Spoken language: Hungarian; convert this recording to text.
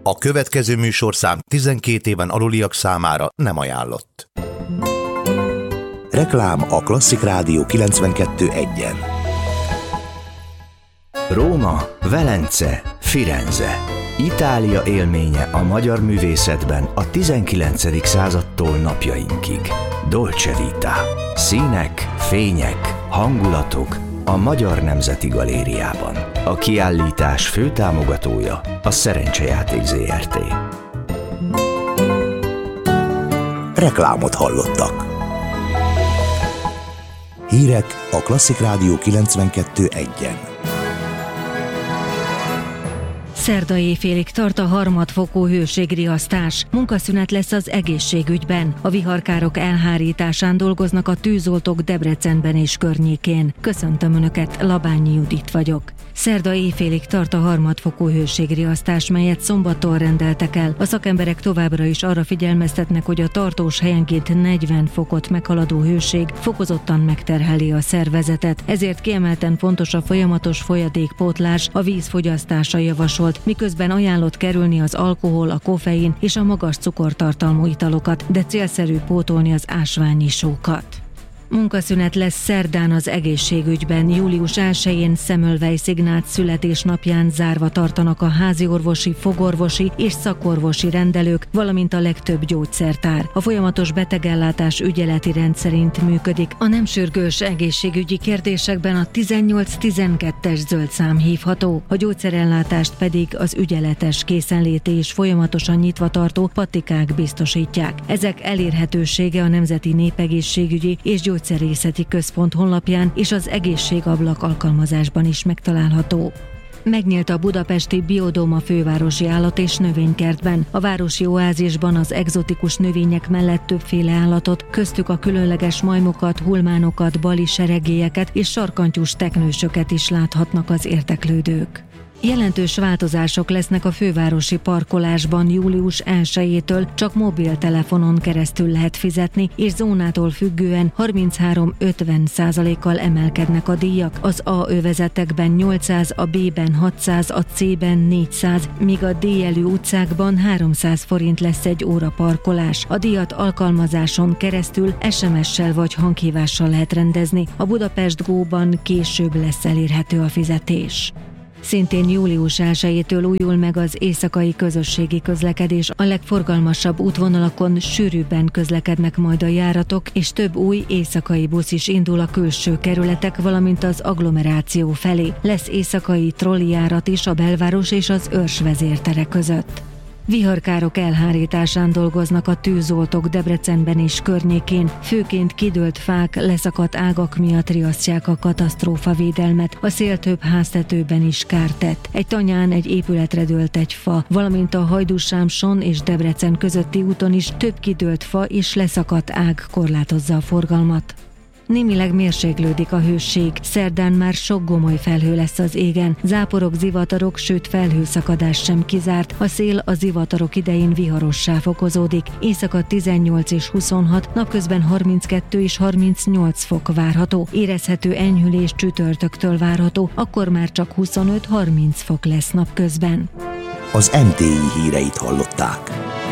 A következő műsorszám 12 éven aluliak számára nem ajánlott. Reklám a Klasszik Rádió 92.1-en. Róma, Velence, Firenze. Itália élménye a magyar művészetben a 19. századtól napjainkig. Dolce Vita. Színek, fények, hangulatok a Magyar Nemzeti Galériában. A kiállítás főtámogatója a Szerencsejáték Zrt. Reklámot hallottak. Hírek a Klasszik Rádió 92.1-en. Szerda éjfélig tart a harmadfokú hőségriasztás. Munkaszünet lesz az egészségügyben. A viharkárok elhárításán dolgoznak a tűzoltók Debrecenben és környékén. Köszöntöm Önöket, Labányi Judit vagyok. Szerda éjfélig tart a harmadfokú hőségriasztás, melyet szombattól rendeltek el. A szakemberek továbbra is arra figyelmeztetnek, hogy a tartós helyenként 40 fokot meghaladó hőség fokozottan megterheli a szervezetet. Ezért kiemelten fontos a folyamatos folyadékpótlás, a vízfogyasztása javasolt, miközben ajánlott kerülni az alkohol, a koffein és a magas cukortartalmú italokat, de célszerű pótolni az ásványi sókat. Munkaszünet lesz szerdán az egészségügyben. Július 1-én Semmelweis Ignác születésnapján zárva tartanak a háziorvosi, fogorvosi és szakorvosi rendelők, valamint a legtöbb gyógyszertár. A folyamatos betegellátás ügyeleti rend szerint működik. A nem sürgős egészségügyi kérdésekben a 18-12-es zöld szám hívható. A gyógyszerellátást pedig az ügyeletes készenléti és folyamatosan nyitva tartó patikák biztosítják. Ezek elérhetősége a Nemzeti Népegészségügyi és Gyógyszerészeti Központ honlapján és az Egészségablak alkalmazásban is megtalálható. Megnyílt a budapesti Biodóma fővárosi állat- és növénykertben. A városi oázisban az egzotikus növények mellett többféle állatot, köztük a különleges majmokat, hulmánokat, bali seregélyeket és sarkantyús teknősöket is láthatnak az érdeklődők. Jelentős változások lesznek a fővárosi parkolásban július 1-től, csak mobiltelefonon keresztül lehet fizetni, és zónától függően 33-50%-kal emelkednek a díjak. Az A övezetekben 800, a B-ben 600, a C-ben 400, míg a D-jelű utcákban 300 forint lesz egy óra parkolás. A díjat alkalmazáson keresztül SMS-sel vagy hanghívással lehet rendezni. A Budapest Go-ban később lesz elérhető a fizetés. Szintén július 1-től újul meg az éjszakai közösségi közlekedés. A legforgalmasabb útvonalakon sűrűbben közlekednek majd a járatok, és több új éjszakai busz is indul a külső kerületek, valamint az agglomeráció felé. Lesz éjszakai trollijárat is a belváros és az Örs vezértere között. Viharkárok elhárításán dolgoznak a tűzoltók Debrecenben és környékén. Főként kidőlt fák, leszakadt ágak miatt riasztják a katasztrófavédelmet. A szél több háztetőben is kárt tett. Egy tanyán egy épületre dőlt egy fa, valamint a Hajdúsámson és Debrecen közötti úton is több kidőlt fa és leszakadt ág korlátozza a forgalmat. Némileg mérséklődik a hőség, szerdán már sok gomoly felhő lesz az égen, záporok, zivatarok, sőt felhőszakadás sem kizárt, a szél a zivatarok idején viharossá fokozódik, éjszaka 18 és 26, napközben 32 és 38 fok várható, érezhető enyhülés csütörtöktől várható, akkor már csak 25-30 fok lesz napközben. Az MTI híreit hallották.